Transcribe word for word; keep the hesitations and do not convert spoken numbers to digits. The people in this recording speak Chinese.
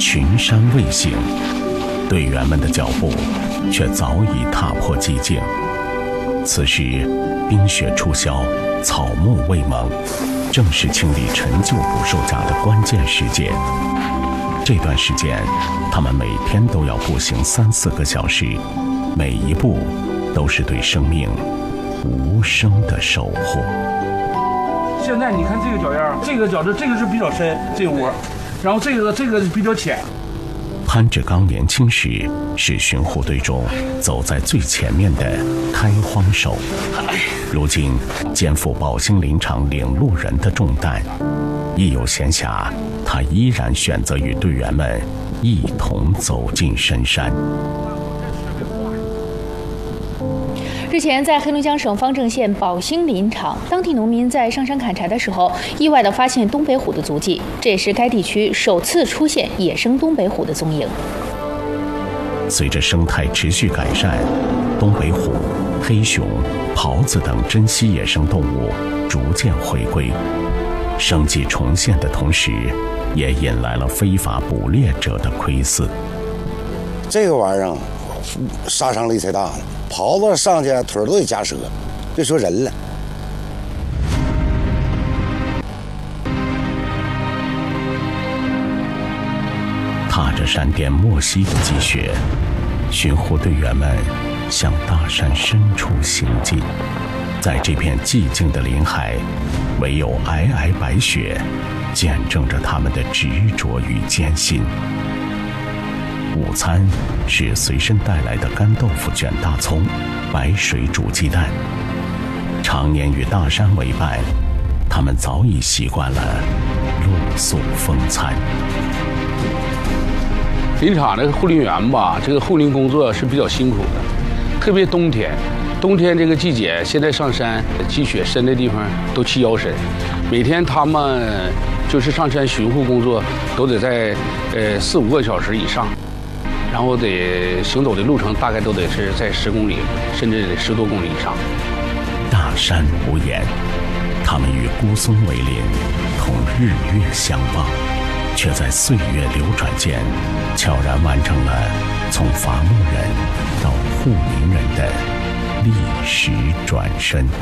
群山未醒，队员们的脚步却早已踏破寂静。此时冰雪初消，草木未萌，正是清理陈旧捕兽夹的关键时间。这段时间，他们每天都要步行三四个小时，每一步都是对生命无声的守护。 现在你看这个脚丫，这个脚这这个是比较深，这个窝，然后这个这个比较浅。 潘志刚年轻时是巡护队中走在最前面的开荒手，如今肩负宝兴林场领路人的重担，一有闲暇，他依然选择与队员们一同走进深山。 日前，在黑龙江省方正县宝兴林场，当地农民在上山砍柴的时候，意外地发现东北虎的足迹，这也是该地区首次出现野生东北虎的踪影。 随着生态持续改善，东北虎、黑熊、狍子等珍稀野生动物逐渐回归，生计重现的同时，也引来了非法捕猎者的窥伺。 这个玩意儿杀伤力太大了。狍子上去腿都得夹折，别说人了。 踏着闪电漠西的积雪，巡护队员们向大山深处行进。在这片寂静的林海，唯有皑皑白雪见证着他们的执着与艰辛。午餐是随身带来的干豆腐卷大葱、白水煮鸡蛋。常年与大山为伴，他们早已习惯了露宿风餐。 林场这个护林员吧，这个护林工作是比较辛苦的，特别冬天。冬天这个季节，现在上山积雪深的地方都齐腰深，每天他们就是上山巡护工作，都得在呃四五个小时以上。然后得行走的路程大概都得是在十公里，甚至得十多公里以上。 大山无言，他们与孤松为邻，同日月相望，却在岁月流转间，悄然完成了从伐木人到护林人的历史转身。